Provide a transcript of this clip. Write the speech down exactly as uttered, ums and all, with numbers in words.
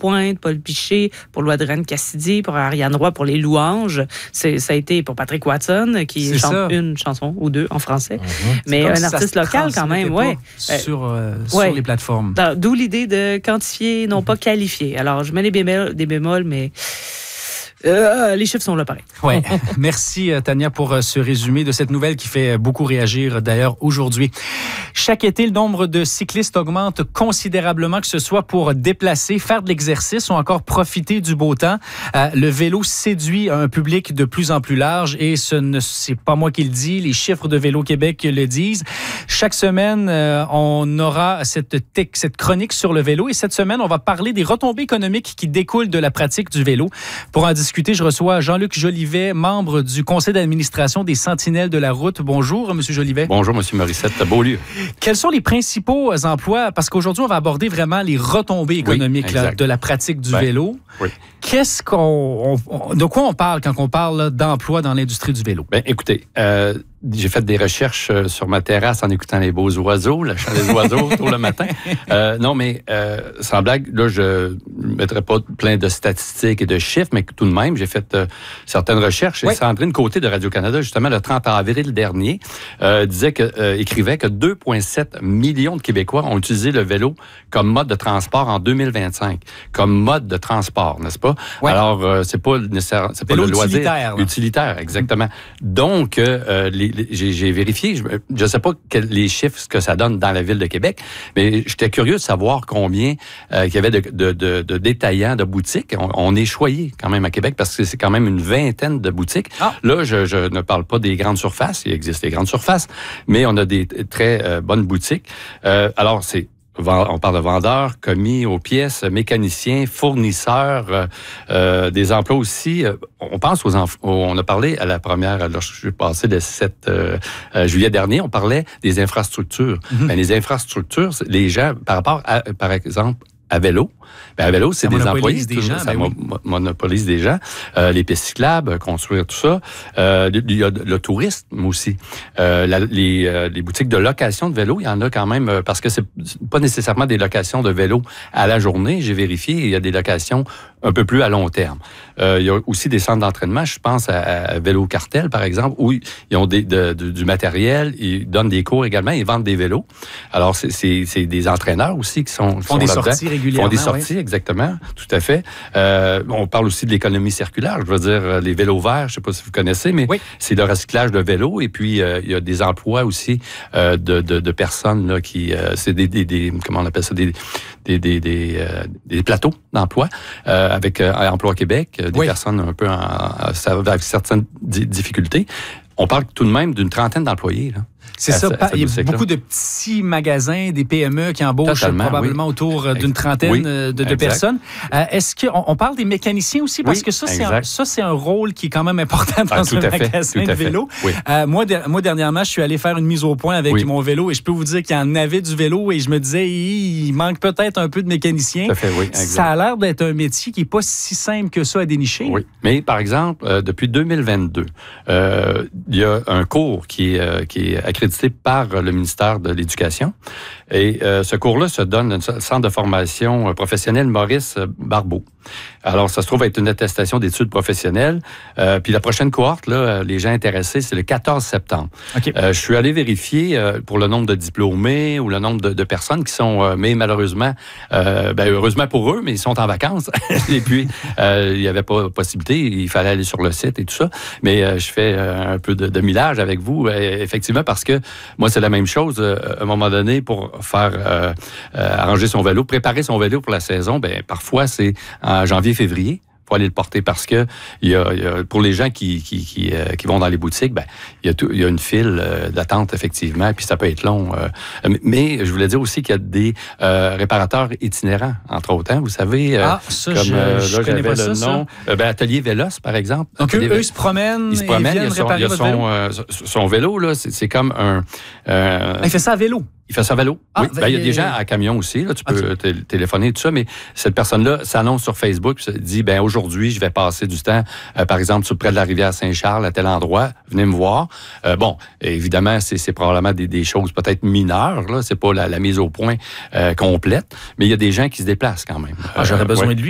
Lapointe, Paul Piché pour Louadren Cassidy, pour Ariane Roy pour Les Louanges. C'est, ça a été pour Patrick Watson qui c'est chante ça. Une chanson ou deux en français. Mm-hmm. Mais un artiste local quand même, oui. Sur, euh, ouais. sur les plateformes. D'où l'idée de quantifier, non pas qualifier. Alors, je mets les bémols, des bémols, mais... Euh, les chiffres sont là, pareil. Ouais. Merci, Tania, pour ce résumé de cette nouvelle qui fait beaucoup réagir, d'ailleurs, aujourd'hui. Chaque été, le nombre de cyclistes augmente considérablement, que ce soit pour déplacer, faire de l'exercice ou encore profiter du beau temps. Euh, le vélo séduit un public de plus en plus large et ce ne c'est pas moi qui le dis, les chiffres de Vélo Québec le disent. Chaque semaine, euh, on aura cette, tech, cette chronique sur le vélo et cette semaine, on va parler des retombées économiques qui découlent de la pratique du vélo. Pour en discuter, je reçois Jean-Luc Jolivet, membre du conseil d'administration des Sentinelles de la route. Bonjour, M. Jolivet. Bonjour, M. Morissette. Beaulieu. Quels sont les principaux emplois? Parce qu'aujourd'hui, on va aborder vraiment les retombées économiques oui, là, de la pratique du ben, vélo. Oui. Qu'est-ce qu'on, on, de quoi on parle quand on parle là, d'emploi dans l'industrie du vélo? Ben, écoutez, euh, j'ai fait des recherches sur ma terrasse en écoutant les beaux oiseaux, le chant des oiseaux tôt le matin. Euh, non, mais euh, sans blague, là, je ne mettrai pas plein de statistiques et de chiffres, mais tout de même, j'ai fait euh, certaines recherches. Oui. Et Sandrine Côté de Radio-Canada, justement, le trente avril dernier, euh, disait que, euh, écrivait que deux virgule sept millions de Québécois ont utilisé le vélo comme mode de transport en deux mille vingt-cinq. Comme mode de transport, n'est-ce pas? Oui. Alors, euh, c'est pas nécessairement, c'est pas vélo le loisir. Utilitaire. Là. Utilitaire, exactement. Mmh. Donc, euh, les, les, j'ai, j'ai vérifié, je ne sais pas quel, les chiffres, ce que ça donne dans la ville de Québec, mais j'étais curieux de savoir combien euh, il y avait de, de, de, de détaillants, de boutiques. On, on est choyé quand même à Québec parce que c'est quand même une vingtaine de boutiques. Ah. Là, je, je ne parle pas des grandes surfaces. Il existe des grandes surfaces, mais on a des très euh, bonnes boutiques. Euh, alors, c'est on parle de vendeurs, commis aux pièces, mécaniciens, fournisseurs, euh, euh, des emplois aussi. On pense aux emplois. On a parlé à la première, lorsque je suis passé le sept euh, juillet dernier, on parlait des infrastructures. Mm-hmm. Ben, les infrastructures, les gens, par rapport à, par exemple, à vélo, ben à vélo, c'est ça des employés. Des gens, ça ben oui. monopolise des gens. Euh, les pistes cyclables, construire tout ça. Euh, il y a le tourisme aussi. Euh, la, les, euh, les boutiques de location de vélo, il y en a quand même, parce que c'est pas nécessairement des locations de vélo à la journée. J'ai vérifié, il y a des locations un peu plus à long terme. Euh, il y a aussi des centres d'entraînement. Je pense à, à Vélo Cartel, par exemple, où ils ont des, de, de, du matériel, ils donnent des cours également, ils vendent des vélos. Alors, c'est, c'est, c'est des entraîneurs aussi qui sont, qui font sont des là-dedans. sorties régulièrement. Ils font des sorties, oui. Exactement, tout à fait. Euh, on parle aussi de l'économie circulaire. Je veux dire, les vélos verts, je ne sais pas si vous connaissez, mais oui. C'est le recyclage de vélos. Et puis, euh, il y a des emplois aussi euh, de, de, de personnes là, qui... Euh, c'est des, des, des... Comment on appelle ça? Des, des, des, des, euh, des plateaux d'emploi euh, avec euh, Emploi Québec, des oui. personnes un peu en, en, avec certaines difficultés. On parle tout de même d'une trentaine d'employés, là. C'est ça, ça, il y a beaucoup de petits magasins, des P M E qui embauchent Totalement, probablement oui. autour d'une trentaine oui, de, de personnes. Euh, est-ce qu'on on parle des mécaniciens aussi? Parce oui, que ça c'est, un, ça, c'est un rôle qui est quand même important dans ah, un magasin de vélo. Oui. Euh, moi, de, moi, dernièrement, je suis allé faire une mise au point avec oui. mon vélo et je peux vous dire qu'il y en avait du vélo et je me disais, il manque peut-être un peu de mécaniciens. Tout à fait, oui, ça a l'air d'être un métier qui n'est pas si simple que ça à dénicher. Oui, mais par exemple, euh, depuis deux mille vingt-deux, euh, il y a un cours qui est, euh, qui est accrédité par le ministère de l'Éducation. Et euh, ce cours-là se donne dans le centre de formation professionnelle Maurice Barbeau. Alors, ça se trouve être une attestation d'études professionnelles. Euh, puis la prochaine cohorte, là, les gens intéressés, c'est le quatorze septembre. Okay. Euh, je suis allé vérifier euh, pour le nombre de diplômés ou le nombre de, de personnes qui sont... Euh, mais malheureusement, euh, ben, heureusement pour eux, mais ils sont en vacances. Et puis, euh, il n'y avait pas possibilité. Il fallait aller sur le site et tout ça. Mais euh, je fais euh, un peu de, de millage avec vous, euh, effectivement, parce que moi, c'est la même chose. Euh, à un moment donné, pour faire euh, euh, arranger son vélo, préparer son vélo pour la saison, ben parfois, c'est en janvier-février. Pour aller le porter parce que il y a, il y a, pour les gens qui, qui, qui, euh, qui vont dans les boutiques, ben, il y a, tout, il y a une file euh, d'attente, effectivement, puis ça peut être long. Euh, mais je voulais dire aussi qu'il y a des euh, réparateurs itinérants, entre autres. Hein, vous savez, euh, ah, ça, comme je, euh, je là, connais j'avais pas le ça, nom. Ça. Euh, ben, Atelier Vélos, par exemple. Donc, eux, eux, ils se promènent, ils se promènent, ils viennent il y a son, réparer il y a votre son, vélo. Euh, son vélo, là, c'est, c'est comme un... Euh, il fait ça à vélo. Il fait ça à vélo. Ah, oui. Ben, il y a des gens à camion aussi. Là, tu peux okay. t- téléphoner, tout ça. Mais cette personne-là s'annonce sur Facebook et dit, ben aujourd'hui, je vais passer du temps, euh, par exemple, sur près de la rivière Saint-Charles, à tel endroit. Venez me voir. Euh, bon, évidemment, c'est, c'est probablement des, des choses peut-être mineures. Là, c'est pas la, la mise au point euh, complète. Mais il y a des gens qui se déplacent quand même. Ah, j'aurais euh, besoin ouais. de lui.